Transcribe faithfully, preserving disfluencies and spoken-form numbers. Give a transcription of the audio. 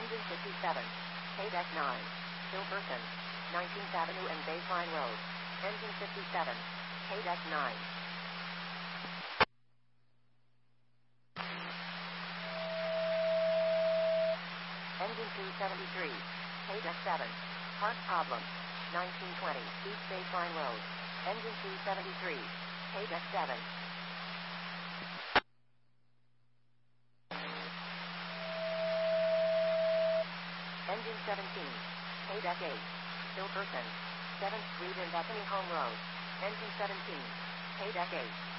Engine fifty-seven. K-Deck nine. Hilverton. nineteenth Avenue and Baseline Road. Engine fifty-seven. K-Deck nine. Engine two seventy-three. K-Deck seven. Part problem. nineteen twenty. East Baseline Road. Engine two seventy-three. K-Deck seven. Engine seventeen. K-Deck eight. Hilverton. seventh Street and Bethany Home Road. Engine seventeen. K-Deck eight.